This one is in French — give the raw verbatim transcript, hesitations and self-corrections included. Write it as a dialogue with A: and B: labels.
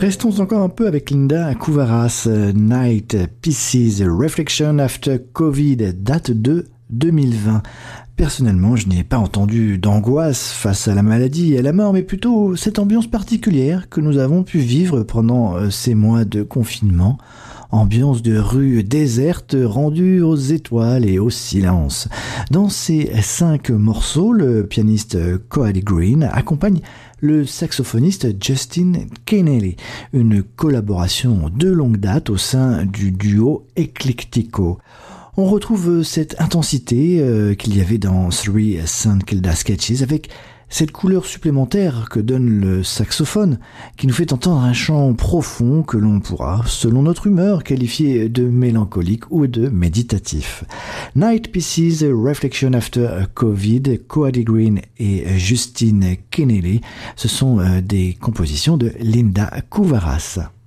A: Restons encore un peu avec Linda Couvaras. Night Pieces Reflection After Covid date de deux mille vingt. Personnellement, je n'ai pas entendu d'angoisse face à la maladie et à la mort, mais plutôt cette ambiance particulière que nous avons pu vivre pendant ces mois de confinement. Ambiance de rue déserte rendue aux étoiles et au silence. Dans ces cinq morceaux, le pianiste Coady Green accompagne le saxophoniste Justin Kennelly, une collaboration de longue date au sein du duo Eclectico. On retrouve cette intensité euh, qu'il y avait dans Three Saint Kilda Sketches avec cette couleur supplémentaire que donne le saxophone qui nous fait entendre un chant profond que l'on pourra, selon notre humeur, qualifier de mélancolique ou de méditatif. Night Pieces Reflection After Covid, Coady Green et Justin Kennelly, ce sont euh, des compositions de Linda Couvaras.